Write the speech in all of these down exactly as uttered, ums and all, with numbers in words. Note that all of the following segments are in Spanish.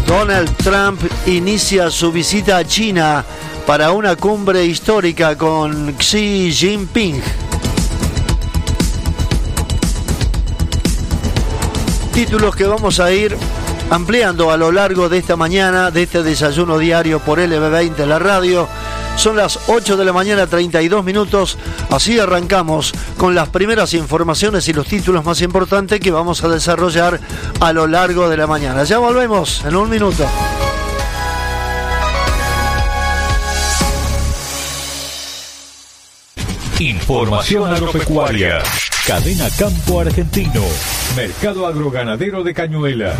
Donald Trump inicia su visita a China para una cumbre histórica con Xi Jinping. Títulos que vamos a ir ampliando a lo largo de esta mañana, de este desayuno diario por L B veinte, la radio. Son las ocho de la mañana, treinta y dos minutos. Así arrancamos con las primeras informaciones y los títulos más importantes que vamos a desarrollar a lo largo de la mañana. Ya volvemos en un minuto. Información agropecuaria. Cadena Campo Argentino. Mercado Agroganadero de Cañuelas.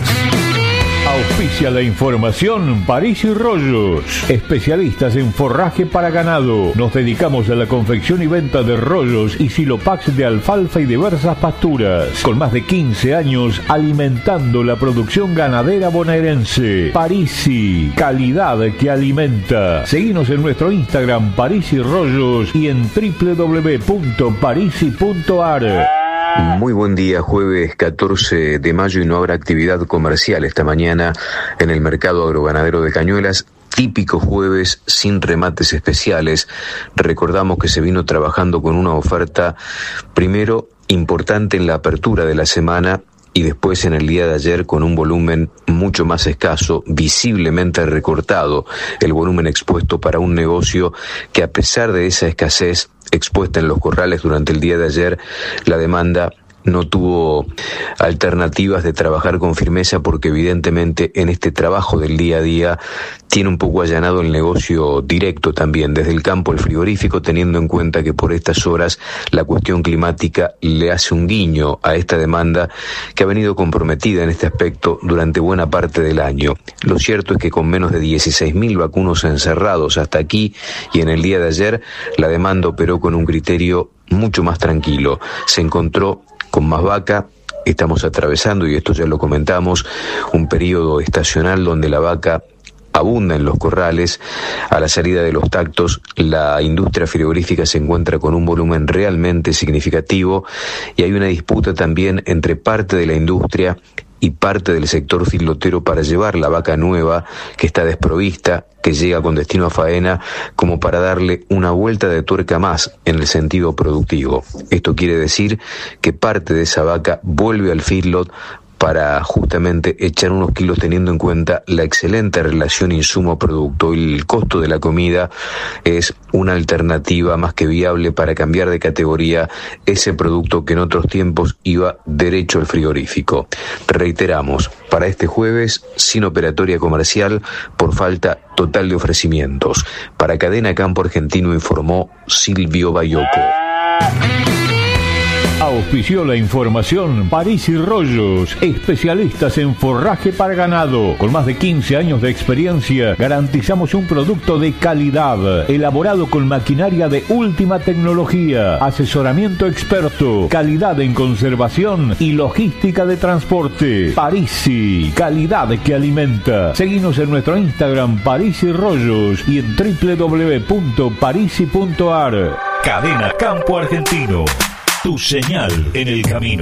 Auspicia la información París y Rollos, especialistas en forraje para ganado. Nos dedicamos a la confección y venta de rollos y silopax de alfalfa y diversas pasturas. Con más de quince años alimentando la producción ganadera bonaerense. Parisi, calidad que alimenta. Seguinos en nuestro Instagram París y Rollos y en doble u doble u doble u punto parisi punto a r. Muy buen día, jueves catorce de mayo y no habrá actividad comercial esta mañana en el mercado agroganadero de Cañuelas. Típico jueves sin remates especiales. Recordamos que se vino trabajando con una oferta primero importante en la apertura de la semana y después en el día de ayer con un volumen mucho más escaso, visiblemente recortado, el volumen expuesto para un negocio que a pesar de esa escasez expuesta en los corrales durante el día de ayer, la demanda no tuvo alternativas de trabajar con firmeza porque evidentemente en este trabajo del día a día tiene un poco allanado el negocio directo también desde el campo, el frigorífico, teniendo en cuenta que por estas horas la cuestión climática le hace un guiño a esta demanda que ha venido comprometida en este aspecto durante buena parte del año. Lo cierto es que con menos de dieciséis mil vacunos encerrados hasta aquí y en el día de ayer, la demanda operó con un criterio mucho más tranquilo. Se encontró con más vaca. Estamos atravesando, y esto ya lo comentamos, un periodo estacional donde la vaca abunda en los corrales. A la salida de los tactos, la industria frigorífica se encuentra con un volumen realmente significativo y hay una disputa también entre parte de la industria y parte del sector filotero para llevar la vaca nueva que está desprovista, que llega con destino a faena, como para darle una vuelta de tuerca más en el sentido productivo. Esto quiere decir que parte de esa vaca vuelve al feedlot para justamente echar unos kilos teniendo en cuenta la excelente relación insumo-producto. El costo de la comida es una alternativa más que viable para cambiar de categoría ese producto que en otros tiempos iba derecho al frigorífico. Reiteramos, para este jueves, sin operatoria comercial por falta total de ofrecimientos. Para Cadena Campo Argentino informó Silvio Bayoco. Auspició la información París y Rollos, especialistas en forraje para ganado. Con más de quince años de experiencia, garantizamos un producto de calidad, elaborado con maquinaria de última tecnología, asesoramiento experto, calidad en conservación y logística de transporte. Parisi, calidad que alimenta. Seguinos en nuestro Instagram París y Rollos y en doble u doble u doble u punto parisi punto a r. Cadena Campo Argentino. Tu señal en el camino.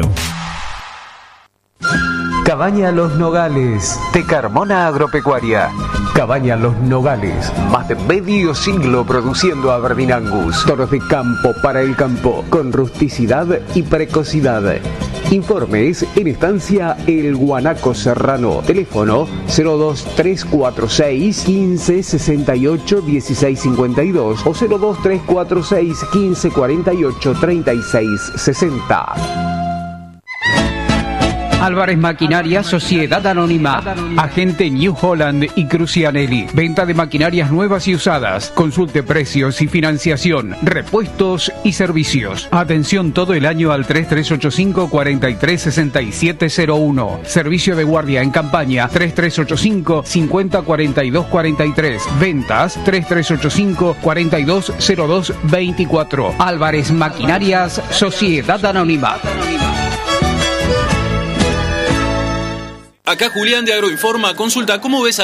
Cabaña Los Nogales, de Carmona Agropecuaria. Cabaña Los Nogales, más de medio siglo produciendo Aberdeen Angus. Toros de campo para el campo, con rusticidad y precocidad. Informes en estancia El Guanaco Serrano. Teléfono cero dos tres cuatro seis, quince sesenta y ocho, dieciséis cincuenta y dos o cero dos tres cuatro seis, quince cuarenta y ocho, treinta y seis sesenta. Álvarez Maquinaria, Sociedad Anónima, agente New Holland y Crucianelli. Venta de maquinarias nuevas y usadas. Consulte precios y financiación, repuestos y servicios. Atención todo el año al tres tres ocho cinco, cuatro tres seis siete cero uno. Servicio de guardia en campaña tres tres ocho cinco, cincuenta cuarenta y dos cuarenta y tres. Ventas tres tres ocho cinco, cuarenta y dos cero dos veinticuatro. Álvarez Maquinarias, Sociedad Anónima. Acá Julián de Agroinforma. Consulta, ¿cómo ves a